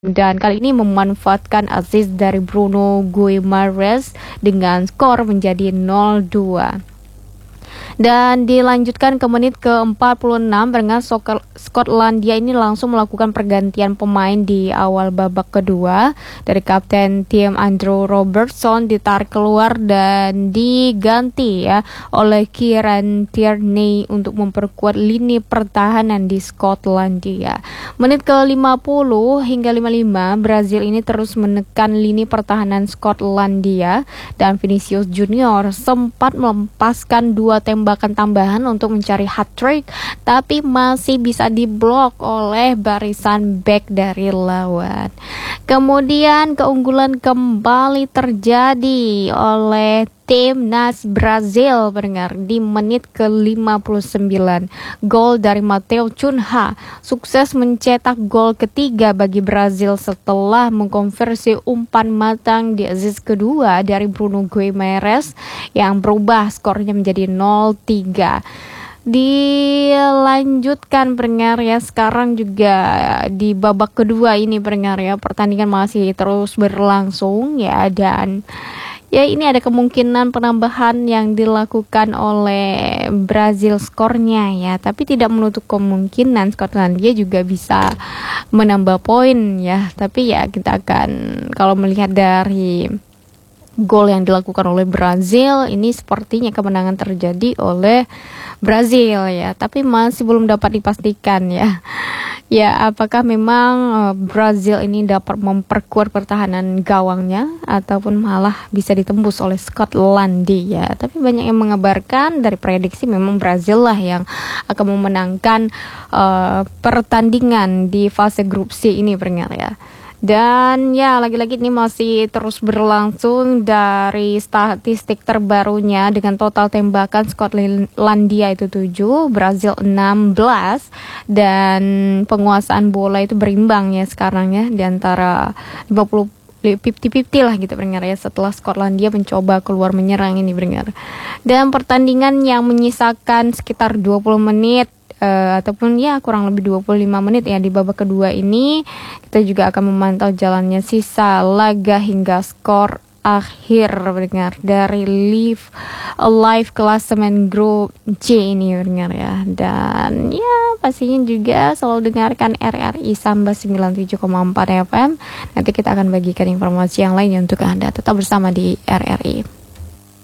dan kali ini memanfaatkan assist dari Bruno Guimaraes dengan skor menjadi 0-2. Dan dilanjutkan ke menit ke-46 dengan Skotlandia ini langsung melakukan pergantian pemain di awal babak kedua. Dari kapten tim Andrew Robertson ditarik keluar dan diganti ya oleh Kieran Tierney untuk memperkuat lini pertahanan di Skotlandia. Menit ke-50 hingga 55 Brazil ini terus menekan lini pertahanan Skotlandia dan Vinicius Junior sempat melepaskan dua tembakan tambahan untuk mencari hat-trick, tapi masih bisa diblok oleh barisan back dari lawan. Kemudian keunggulan kembali terjadi oleh timnas Brazil pendengar di menit ke-59. Gol dari Matheus Cunha sukses mencetak gol ketiga bagi Brazil setelah mengkonversi umpan matang di assist kedua dari Bruno Guimaraes yang berubah skornya menjadi 0-3. Dilanjutkan pendengar ya, sekarang juga di babak kedua ini pendengar ya, pertandingan masih terus berlangsung ya, dan ya ini ada kemungkinan penambahan yang dilakukan oleh Brazil skornya ya, tapi tidak menutup kemungkinan Skotlandia juga bisa menambah poin ya. Tapi ya kita akan, kalau melihat dari gol yang dilakukan oleh Brazil ini sepertinya kemenangan terjadi oleh Brazil ya, tapi masih belum dapat dipastikan ya. Ya, apakah memang Brazil ini dapat memperkuat pertahanan gawangnya ataupun malah bisa ditembus oleh Skotlandia. Tapi banyak yang mengabarkan dari prediksi memang Brazil lah yang akan memenangkan pertandingan di fase grup C ini pendengar ya. Dan ya lagi-lagi ini masih terus berlangsung. Dari statistik terbarunya dengan total tembakan Skotlandia itu 7, Brazil 16, dan penguasaan bola itu berimbang ya sekarang ya, di antara 50-50 lah gitu pendengar ya, setelah Skotlandia mencoba keluar menyerang ini pendengar. Dan pertandingan yang menyisakan sekitar 20 menit ataupun ya kurang lebih 25 menit ya di babak kedua ini, kita juga akan memantau jalannya sisa laga hingga skor akhir pendengar dari live klasemen grup C ini pendengar ya. Dan ya pastinya juga selalu dengarkan RRI Samba 97,4 FM. Nanti kita akan bagikan informasi yang lainnya untuk Anda. Tetap bersama di RRI.